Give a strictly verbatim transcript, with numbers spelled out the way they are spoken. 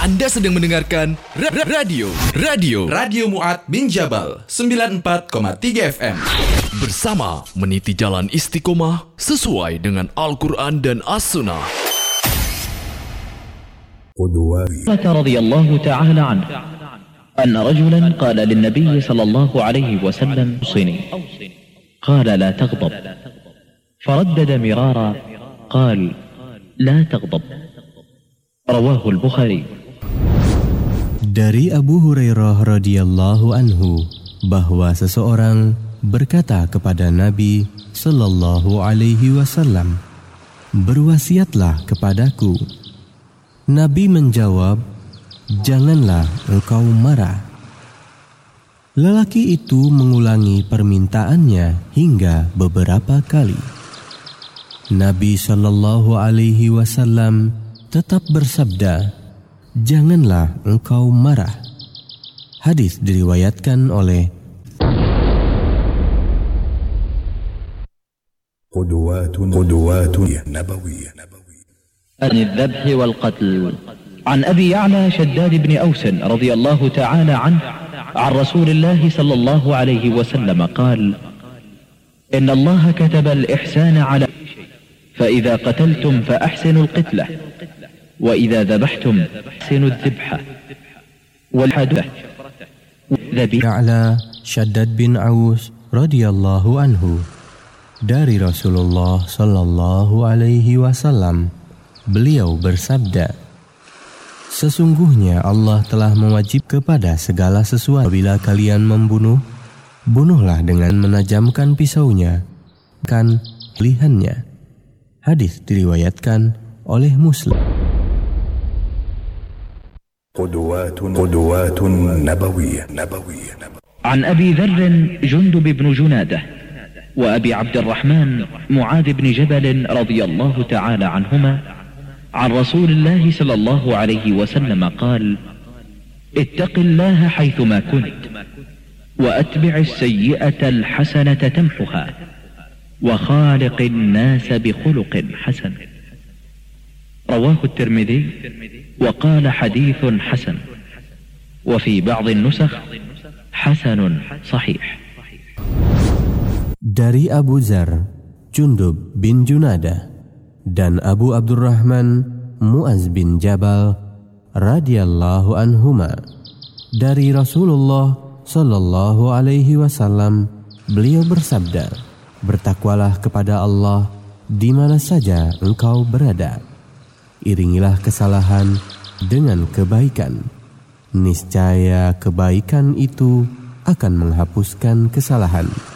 Anda sedang mendengarkan ra- ra- radio Radio Radio Mu'ad bin Jabal sembilan puluh empat koma tiga F M. Bersama meniti jalan istiqomah sesuai dengan Al-Quran dan As-Sunnah. رضي الله تعالى عنه أن رجلا قال للنبي صلى الله عليه وسلم أوصني قال لا تغضب فردد مرارا قال لا تغضب رواه البخاري. Dari Abu Hurairah radhiyallahu anhu bahwa seseorang berkata kepada Nabi sallallahu alaihi wasallam, "Berwasiatlah kepadaku." Nabi menjawab, "Janganlah engkau marah." Lelaki itu mengulangi permintaannya hingga beberapa kali. Nabi sallallahu alaihi wasallam tetap bersabda, "Janganlah engkau marah." Hadis diriwayatkan oleh قدوات قدوات نبوية عن الذبح والقتل. عن أبي يعلى شداد بن أوس رضي الله تعالى عنه عن رسول الله صلى الله عليه وسلم قال: إن الله كتب الإحسان على شيء، فإذا قتلتم فأحسنوا القتلة، وإذا ذبحتم فأحسنوا الذبحة والحدة. Ya'la Shaddad bin Aus radhiyallahu anhu dari Rasulullah sallallahu alaihi wasallam, beliau bersabda, "Sesungguhnya Allah telah mewajib kepada segala sesuatu. Apabila kalian membunuh, bunuhlah dengan menajamkan pisaunya, kan pilihannya." Hadis diriwayatkan oleh Muslim. قدوات قدوات نبوية نبوية عن أبي ذر جندب بن جنادة وأبي عبد الرحمن معاذ بن جبل رضي الله تعالى عنهما عن رسول الله صلى الله عليه وسلم قال: اتق الله حيثما كنت وأتبع السيئة الحسنة تمحها وخالق الناس بخلق حسن. رواه الترمذي وقال حديث حسن، وفي بعض النسخ حسن صحيح. Dari Abu Dzar, Jundub bin Junadah, dan Abu Abdurrahman Mu'az bin Jabal radhiyallahu anhuma dari Rasulullah sallallahu alaihi wasallam, beliau bersabda, "Bertakwalah kepada Allah di mana saja engkau berada. Iringilah kesalahan dengan kebaikan. Niscaya kebaikan itu akan menghapuskan kesalahan."